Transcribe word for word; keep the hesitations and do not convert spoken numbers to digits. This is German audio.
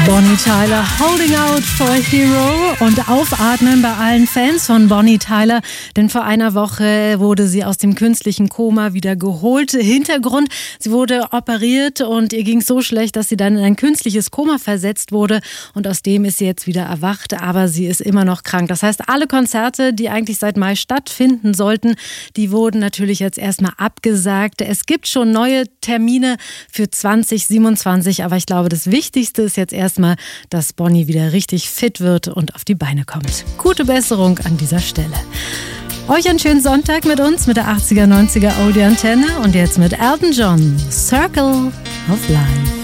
Bonnie Tyler, Holding Out for a Hero, und aufatmen bei allen Fans von Bonnie Tyler, denn vor einer Woche wurde sie aus dem künstlichen Koma wieder geholt. Hintergrund: Sie wurde operiert und ihr ging es so schlecht, dass sie dann in ein künstliches Koma versetzt wurde, und aus dem ist sie jetzt wieder erwacht, aber sie ist immer noch krank. Das heißt, alle Konzerte, die eigentlich seit Mai stattfinden sollten, die wurden natürlich jetzt erstmal abgesagt. Es gibt schon neue Termine für zwanzig siebenundzwanzig, aber ich glaube, das Wichtigste ist jetzt erstmal, dass Bonnie wieder richtig fit wird und auf die Beine kommt. Gute Besserung an dieser Stelle. Euch einen schönen Sonntag mit uns, mit der achtziger, neunziger Oldie Antenne, und jetzt mit Elton John, Circle of Life.